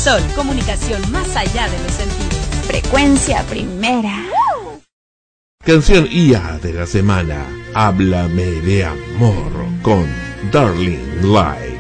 Sol, comunicación más allá de los sentidos. Frecuencia primera. Canción IA de la semana. Háblame de amor con Darling Live.